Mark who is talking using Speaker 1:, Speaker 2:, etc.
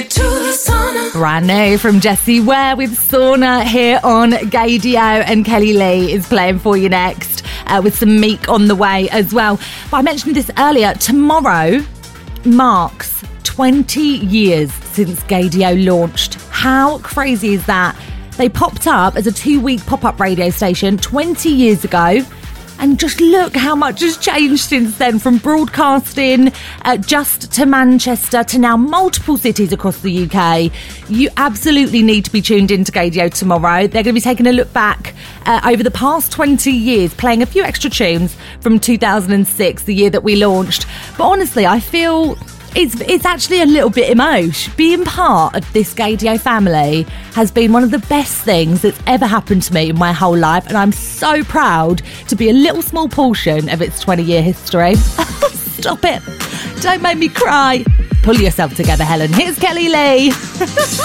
Speaker 1: you to the sauna.
Speaker 2: Brand new from Jessie Ware with Sauna here on Gaydio, and Kelly Lee is playing for you next with some Meek on the way as well. But I mentioned this earlier, tomorrow marks 20 years since Gaydio launched. How crazy is that? They popped up as a 2-week pop-up radio station 20 years ago. And just look how much has changed since then, from broadcasting just to Manchester to now multiple cities across the UK. You absolutely need to be tuned into Gaydio tomorrow. They're going to be taking a look back over the past 20 years, playing a few extra tunes from 2006, the year that we launched. But honestly, I feel it's actually a little bit emotional. Being part of this Gaydio family has been one of the best things that's ever happened to me in my whole life, and I'm so proud to be a little small portion of its 20-year history. Stop it. Don't make me cry. Pull yourself together, Helen. Here's Kelly Lee.